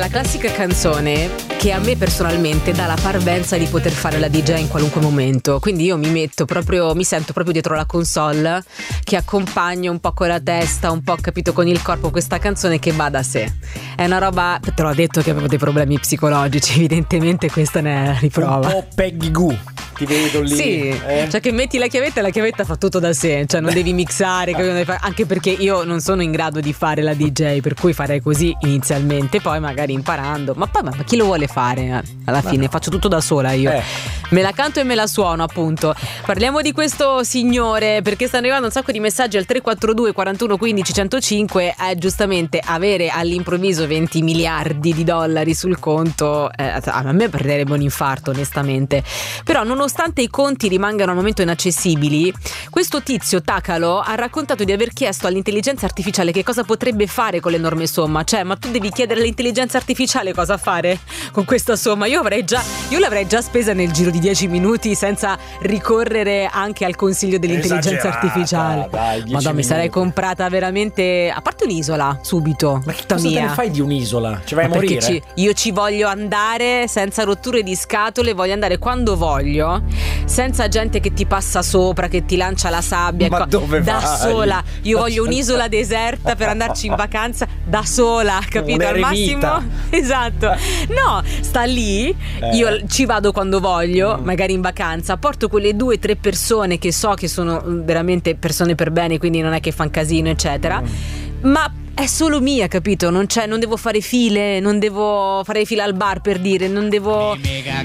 la classica canzone che a me personalmente dà la parvenza di poter fare la DJ in qualunque momento, quindi io mi sento proprio dietro la console che accompagno un po' con la testa, un po' capito con il corpo questa canzone che va da sé. È una roba, te l'ho detto che avevo dei problemi psicologici, evidentemente questa ne è la riprova. Un po' Peggy Goo, ti vedo lì. Sì, cioè che metti la chiavetta e la chiavetta fa tutto da sé, cioè non devi mixare, anche perché io non sono in grado di fare la DJ, per cui farei così inizialmente, poi magari imparando, ma chi lo vuole fare alla fine? Faccio tutto da sola io. Me la canto e me la suono, appunto. Parliamo di questo signore perché stanno arrivando un sacco di messaggi al 342 41 15 105. Giustamente avere all'improvviso 20 miliardi di dollari sul conto, a me prenderebbe un infarto onestamente. Però nonostante i conti rimangano al momento inaccessibili, questo tizio Tacalo ha raccontato di aver chiesto all'intelligenza artificiale che cosa potrebbe fare con l'enorme somma. Cioè, ma tu devi chiedere all'intelligenza artificiale cosa fare con questa somma. Io l'avrei già spesa nel giro di 10 minuti senza ricorrere anche al consiglio dell'intelligenza artificiale. Madonna, mi sarei comprata veramente, a parte un'isola subito. Ma che cosa te ne fai di un'isola? Ci vai a morire? Io ci voglio andare senza rotture di scatole, voglio andare quando voglio, senza gente che ti passa sopra, che ti lancia la sabbia. Ma dove da vai? Sola. Io voglio un'isola deserta per andarci in vacanza da sola, capito? Al massimo. Esatto. No, sta lì, io ci vado quando voglio, magari in vacanza, porto quelle 2 o 3 persone che so che sono veramente persone per bene, quindi non è che fan casino eccetera, ma è solo mia, capito? Non devo fare file, non devo fare fila al bar, per dire, non devo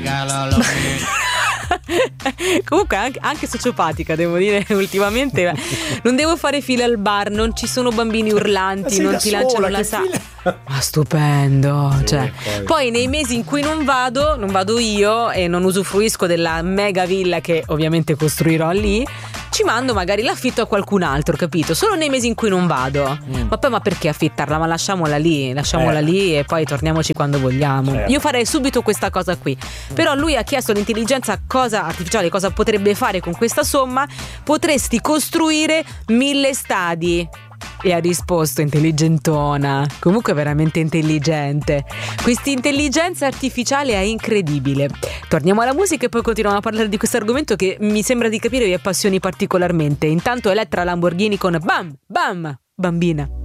comunque anche sociopatica, devo dire, ultimamente non devo fare file al bar, non ci sono bambini urlanti, non ti lanciano la sabbia. Ma stupendo, sì, cioè. Poi nei mesi in cui non vado io e non usufruisco della mega villa che ovviamente costruirò lì, ci mando magari l'affitto a qualcun altro, capito? Solo nei mesi in cui non vado. Ma poi ma perché affittarla? Ma lasciamola lì e poi torniamoci quando vogliamo. Io farei subito questa cosa qui. Però lui ha chiesto all'intelligenza artificiale cosa potrebbe fare con questa somma. Potresti costruire 1000 stadi. E ha risposto, intelligentona, comunque veramente intelligente. Questa intelligenza artificiale è incredibile. Torniamo alla musica e poi continuiamo a parlare di questo argomento che mi sembra di capire vi appassioni particolarmente. Intanto Elettra Lamborghini con Bam Bam Bambina.